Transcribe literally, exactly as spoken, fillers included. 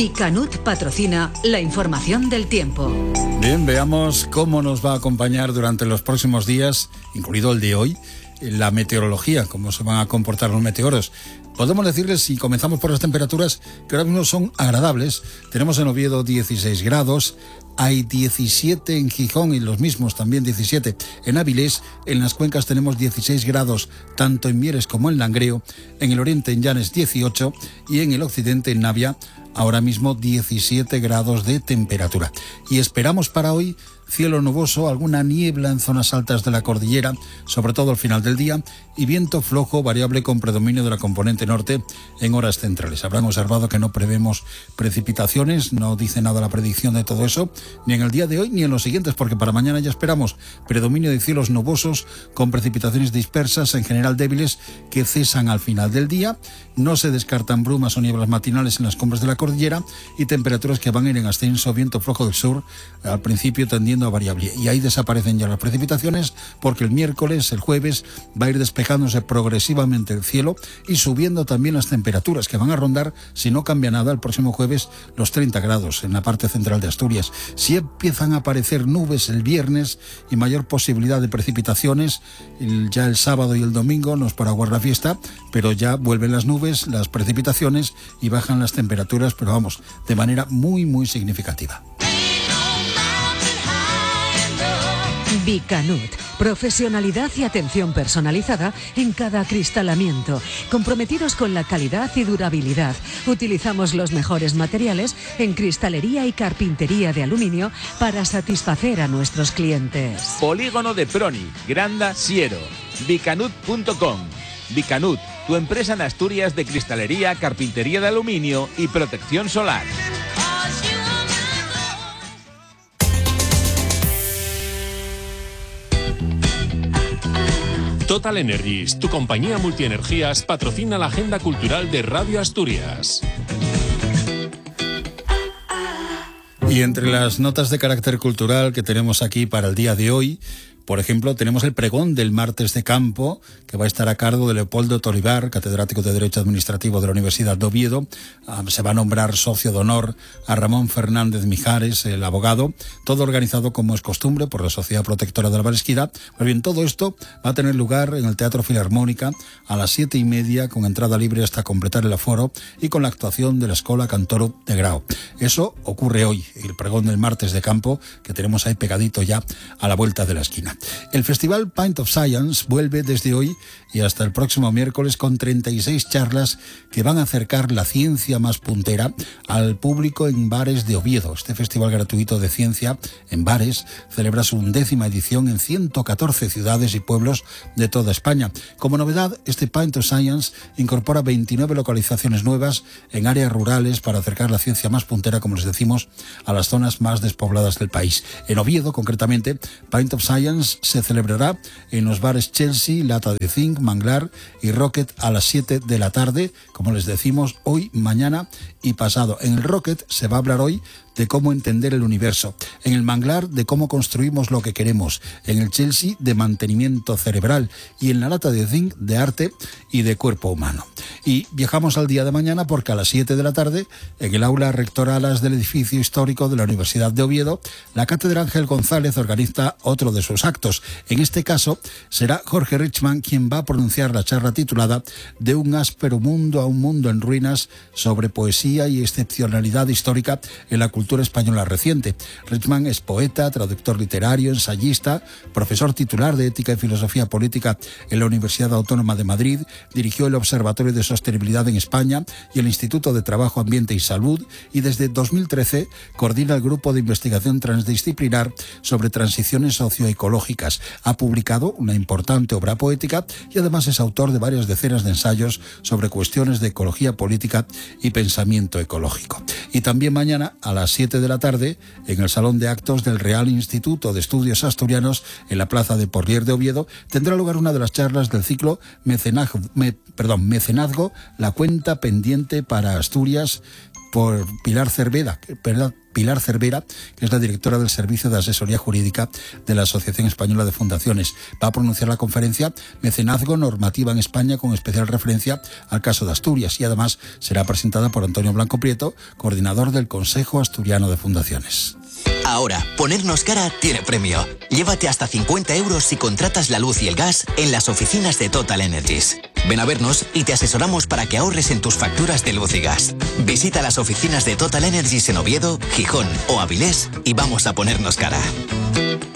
Bicanut patrocina la información del tiempo. Bien, veamos cómo nos va a acompañar durante los próximos días, incluido el de hoy, la meteorología, cómo se van a comportar los meteoros. Podemos decirles, si comenzamos por las temperaturas, que ahora mismo son agradables. Tenemos en Oviedo dieciséis grados, hay diecisiete en Gijón y los mismos también diecisiete en Avilés. En las cuencas tenemos dieciséis grados, tanto en Mieres como en Langreo. En el oriente, en Llanes, dieciocho, y en el occidente, en Navia, ahora mismo diecisiete grados de temperatura. Y esperamos para hoy cielo nuboso, alguna niebla en zonas altas de la cordillera, sobre todo al final del día, y viento flojo variable con predominio de la componente norte en horas centrales. Habrán observado que no prevemos precipitaciones, no dice nada la predicción de todo eso, ni en el día de hoy ni en los siguientes, porque para mañana ya esperamos predominio de cielos nubosos con precipitaciones dispersas, en general débiles, que cesan al final del día. No se descartan brumas o nieblas matinales en las cumbres de la cordillera y temperaturas que van a ir en ascenso, viento flojo del sur, al principio tendiendo a variable. Y ahí desaparecen ya las precipitaciones, porque el miércoles, el jueves, va a ir despejándose progresivamente el cielo y subiendo también las temperaturas, que van a rondar, si no cambia nada, el próximo jueves los treinta grados en la parte central de Asturias. Si empiezan a aparecer nubes el viernes y mayor posibilidad de precipitaciones, el, ya el sábado y el domingo no es para aguardar la fiesta, pero ya vuelven las nubes, las precipitaciones y bajan las temperaturas, pero vamos, de manera muy, muy significativa. Bicanut, profesionalidad y atención personalizada en cada acristalamiento, comprometidos con la calidad y durabilidad. Utilizamos los mejores materiales en cristalería y carpintería de aluminio para satisfacer a nuestros clientes. Polígono de Proni, Granda, Siero, bicanut punto com. Bicanut, tu empresa en Asturias de cristalería, carpintería de aluminio y protección solar. Total Energies, tu compañía multienergías, patrocina la agenda cultural de Radio Asturias. Y entre las notas de carácter cultural que tenemos aquí para el día de hoy, por ejemplo, tenemos el pregón del martes de campo, que va a estar a cargo de Leopoldo Toribar, catedrático de Derecho Administrativo de la Universidad de Oviedo. Um, se va a nombrar socio de honor a Ramón Fernández Mijares, el abogado, todo organizado, como es costumbre, por la Sociedad Protectora de la Baresquida. Pues bien, todo esto va a tener lugar en el Teatro Filarmónica a las siete y media, con entrada libre hasta completar el aforo y con la actuación de la Escola Cantoro de Grao. Eso ocurre hoy, el pregón del martes de campo, que tenemos ahí pegadito ya a la vuelta de la esquina. El Festival Pint of Science vuelve desde hoy y hasta el próximo miércoles con treinta y seis charlas que van a acercar la ciencia más puntera al público en bares de Oviedo. Este festival gratuito de ciencia en bares celebra su undécima edición en ciento catorce ciudades y pueblos de toda España. Como novedad, este Pint of Science incorpora veintinueve localizaciones nuevas en áreas rurales para acercar la ciencia más puntera, como les decimos, a las zonas más despobladas del país. En Oviedo, concretamente, Pint of Science se celebrará en los bares Chelsea, Lata de Zinc, Manglar y Rocket a las siete de la tarde, como les decimos, hoy, mañana y pasado. En el Rocket se va a hablar hoy de cómo entender el universo, en el Manglar de cómo construimos lo que queremos, en el Chelsea de mantenimiento cerebral y en la Lata de Zinc de arte y de cuerpo humano. Y viajamos al día de mañana, porque a las siete de la tarde, en el aula rectoralas del edificio histórico de la Universidad de Oviedo, la Cátedra Ángel González organiza otro de sus actos. En este caso será Jorge Richman quien va a pronunciar la charla titulada De un áspero mundo a un mundo en ruinas, sobre poesía y excepcionalidad histórica en la cultura española reciente. Richman es poeta, traductor literario, ensayista, profesor titular de Ética y Filosofía Política en la Universidad Autónoma de Madrid, dirigió el Observatorio de Sostenibilidad en España y el Instituto de Trabajo, Ambiente y Salud, y desde dos mil trece coordina el Grupo de Investigación Transdisciplinar sobre Transiciones Socioecológicas. Ha publicado una importante obra poética y además es autor de varias decenas de ensayos sobre cuestiones de ecología política y pensamiento ecológico. Y también mañana a las siete de la tarde, en el Salón de Actos del Real Instituto de Estudios Asturianos, en la Plaza de Porlier de Oviedo, tendrá lugar una de las charlas del ciclo Mecenazgo, me, perdón, Mecenazgo, la cuenta pendiente para Asturias, por Pilar Cervera, Pilar Cervera, que es la directora del Servicio de Asesoría Jurídica de la Asociación Española de Fundaciones. Va a pronunciar la conferencia Mecenazgo, normativa en España, con especial referencia al caso de Asturias, y además será presentada por Antonio Blanco Prieto, coordinador del Consejo Asturiano de Fundaciones. Ahora, ponernos cara tiene premio. Llévate hasta cincuenta euros si contratas la luz y el gas en las oficinas de Total Energies. Ven a vernos y te asesoramos para que ahorres en tus facturas de luz y gas. Visita las oficinas de Total Energies en Oviedo, Gijón o Avilés y vamos a ponernos cara.